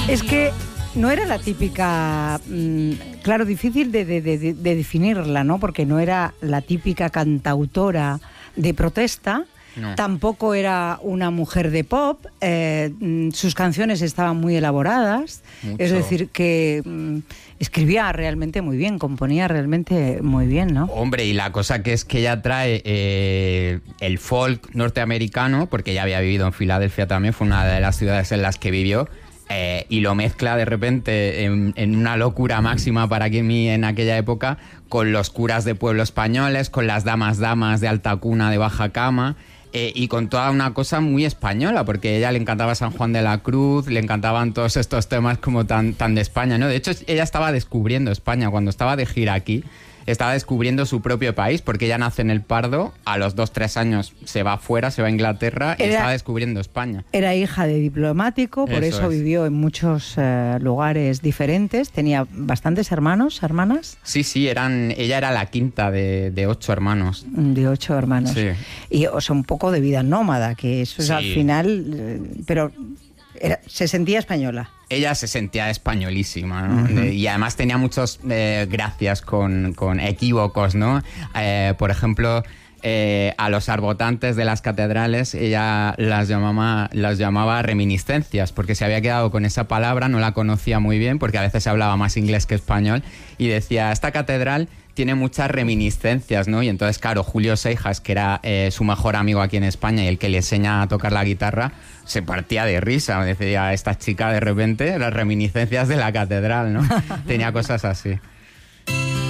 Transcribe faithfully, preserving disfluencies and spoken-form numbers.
Es que no era la típica, mmm, claro, difícil de, de, de, de definirla, ¿no? Porque no era la típica cantautora de protesta. No. Tampoco era una mujer de pop, eh, sus canciones estaban muy elaboradas, mucho. Es decir, que mm, escribía realmente muy bien, componía realmente muy bien, ¿no? Hombre, y la cosa que es que ella trae eh, el folk norteamericano, porque ella había vivido en Filadelfia también, fue una de las ciudades en las que vivió, eh, y lo mezcla de repente en, en una locura máxima para mí en aquella época, con los curas de pueblo españoles, con las damas damas de alta cuna, de baja cama. Eh, y con toda una cosa muy española, porque a ella le encantaba San Juan de la Cruz, le encantaban todos estos temas como tan, tan de España, ¿no? De hecho, ella estaba descubriendo España cuando estaba de gira aquí. Estaba descubriendo su propio país, porque ella nace en El Pardo, a los dos, tres años se va fuera, se va a Inglaterra y era, estaba descubriendo España. Era hija de diplomático, por eso, eso vivió en muchos eh, lugares diferentes. Tenía bastantes hermanos, hermanas. Sí, sí, eran, ella era la quinta de, de ocho hermanos. De ocho hermanos. Sí. Y o sea, un poco de vida nómada, que eso es sí. al final... Eh, pero era, se sentía española. Ella se sentía españolísima, ¿no? Uh-huh. Y además tenía muchas eh, gracias con, con equívocos, ¿no? Eh, por ejemplo, eh, a los arbotantes de las catedrales ella las llamaba, las llamaba reminiscencias, porque se había quedado con esa palabra, no la conocía muy bien, porque a veces se hablaba más inglés que español, y decía, esta catedral tiene muchas reminiscencias, ¿no? Y entonces, claro, Julio Seijas, que era eh, su mejor amigo aquí en España y el que le enseña a tocar la guitarra, se partía de risa. Decía, esta chica de repente, las reminiscencias de la catedral, ¿no? Tenía cosas así.